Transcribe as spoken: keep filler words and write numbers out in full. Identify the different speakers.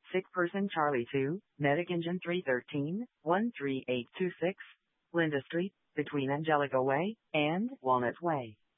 Speaker 1: Sick Person Charlie two, Medic Engine three thirteen, one three eight two six, Linda Street, between Angelica Way and Walnut Way.